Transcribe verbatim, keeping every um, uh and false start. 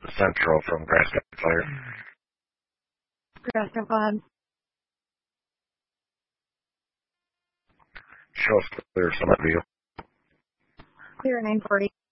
Central from Grass Fire. Grass Fire. Show us clear Summit View. Clear nine forty.